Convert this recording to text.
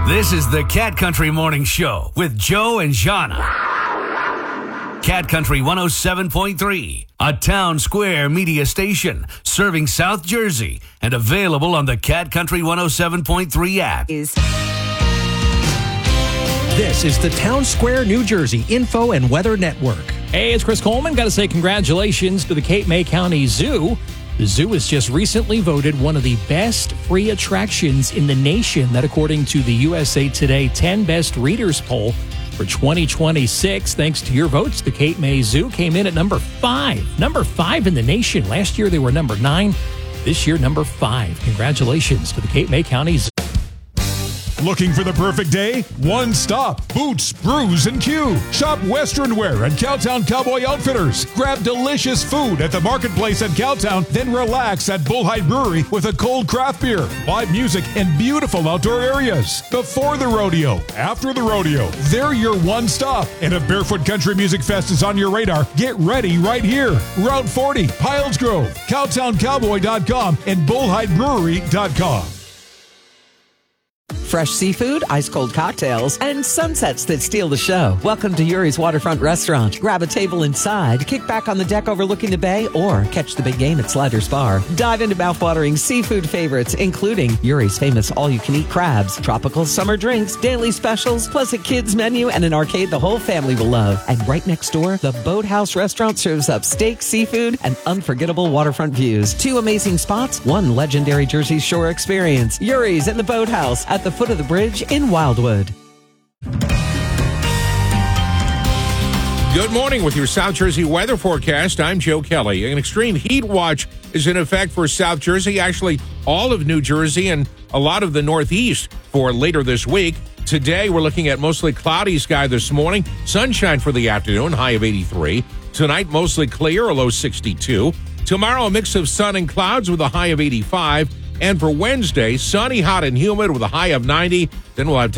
This is the Cat Country Morning Show with Joe and Jana. Cat Country 107.3, a Town Square media station serving South Jersey and available on the Cat Country 107.3 app. This is the Town Square, New Jersey Info and Weather Network. Hey, it's Chris Coleman. Got to say congratulations to the Cape May County Zoo. The zoo was just recently voted one of the best free attractions in the nation. That according to the USA Today 10 Best Readers poll for 2026. Thanks to your votes, the Cape May Zoo came in at number 5. Number 5 in the nation. Last year they were number 9. This year, number 5. Congratulations to the Cape May County Zoo. Looking for the perfect day? One stop. Boots, Brews, and Q. Shop Western Wear at Cowtown Cowboy Outfitters. Grab delicious food at the Marketplace at Cowtown, then relax at Bullhide Brewery with a cold craft beer, live music, and beautiful outdoor areas. Before the rodeo, after the rodeo, they're your one stop. And if Barefoot Country Music Fest is on your radar, get ready right here. Route 40, Piles Grove, CowtownCowboy.com, and BullhideBrewery.com. Fresh seafood, ice-cold cocktails, and sunsets that steal the show. Welcome to Yuri's Waterfront Restaurant. Grab a table inside, kick back on the deck overlooking the bay, or catch the big game at Sliders Bar. Dive into mouthwatering seafood favorites, including Yuri's famous all-you-can-eat crabs, tropical summer drinks, daily specials, plus a kids menu and an arcade the whole family will love. And right next door, the Boathouse Restaurant serves up steak, seafood, and unforgettable waterfront views. 2 amazing spots, 1 legendary Jersey Shore experience. Yuri's and the Boathouse at the foot of the bridge in Wildwood. Good morning with your South Jersey weather forecast. I'm Joe Kelly. An extreme heat watch is in effect for South Jersey, actually all of New Jersey and a lot of the Northeast for later this week. Today, we're looking at mostly cloudy sky this morning, sunshine for the afternoon, high of 83. Tonight, mostly clear, a low 62. Tomorrow, a mix of sun and clouds with a high of 85. And for Wednesday, sunny, hot, and humid with a high of 90. Then we'll have